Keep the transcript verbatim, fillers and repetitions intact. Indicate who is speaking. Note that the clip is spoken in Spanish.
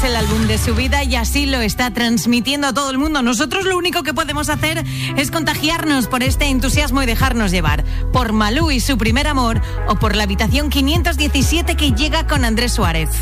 Speaker 1: el álbum de su vida y así lo está transmitiendo a todo el mundo. Nosotros lo único que podemos hacer es contagiarnos por este entusiasmo y dejarnos llevar por Malú y su primer amor o por la habitación quinientos diecisiete que llega con Andrés Suárez.